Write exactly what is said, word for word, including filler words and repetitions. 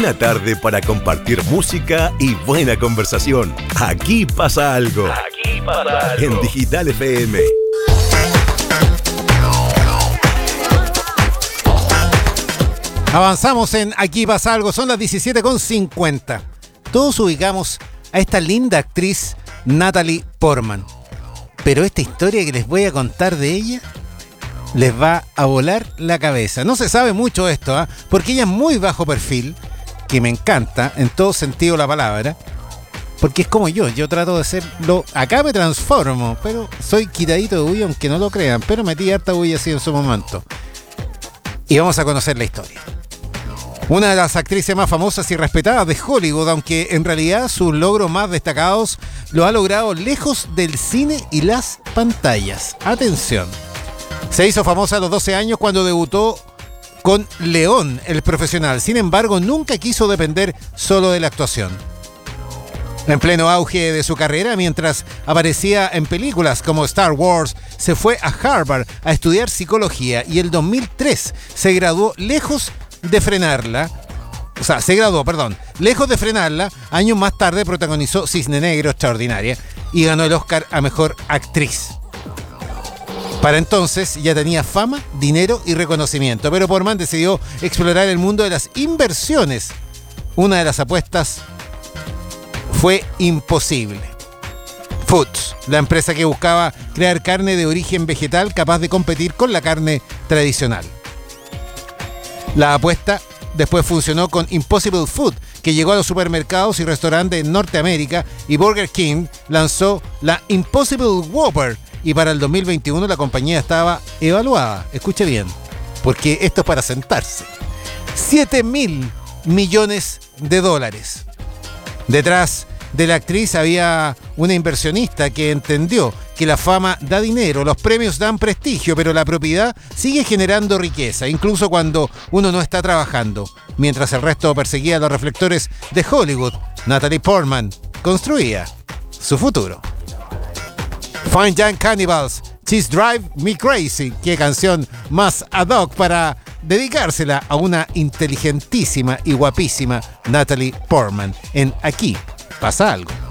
Una tarde para compartir música y buena conversación. Aquí pasa algo. Aquí pasa algo. En Digital F M. Avanzamos en Aquí pasa algo, son las diecisiete con cincuenta. Todos ubicamos a esta linda actriz Natalie Portman. Pero esta historia que les voy a contar de ella les va a volar la cabeza. No se sabe mucho esto, ¿eh? Porque ella es muy bajo perfil, que me encanta en todo sentido de la palabra. Porque es como yo, yo trato de serlo. Acá me transformo, pero soy quitadito de bulla, aunque no lo crean. Pero metí harta bulla así en su momento. Y vamos a conocer la historia. Una de las actrices más famosas y respetadas de Hollywood, aunque en realidad sus logros más destacados lo ha logrado lejos del cine y las pantallas. Atención. Se hizo famosa a los doce años cuando debutó con León, el profesional. Sin embargo, nunca quiso depender solo de la actuación. En pleno auge de su carrera, mientras aparecía en películas como Star Wars, se fue a Harvard a estudiar psicología y el dos mil tres se graduó lejos de frenarla. O sea, se graduó, perdón. Lejos de frenarla, años más tarde protagonizó Cisne Negro, extraordinaria, y ganó el Oscar a Mejor Actriz. Para entonces ya tenía fama, dinero y reconocimiento, pero Portman decidió explorar el mundo de las inversiones. Una de las apuestas fue imposible. Foods, la empresa que buscaba crear carne de origen vegetal capaz de competir con la carne tradicional. La apuesta después funcionó con Impossible Food, que llegó a los supermercados y restaurantes en Norteamérica, y Burger King lanzó la Impossible Whopper, y para el dos mil veintiuno la compañía estaba evaluada, escuche bien, porque esto es para sentarse, siete mil millones de dólares. Detrás de la actriz había una inversionista que entendió que la fama da dinero, los premios dan prestigio, pero la propiedad sigue generando riqueza, incluso cuando uno no está trabajando. Mientras el resto perseguía los reflectores de Hollywood, Natalie Portman construía su futuro. Fine Young Cannibals, She's Drive Me Crazy. Qué canción más ad hoc para dedicársela a una inteligentísima y guapísima Natalie Portman en Aquí pasa algo.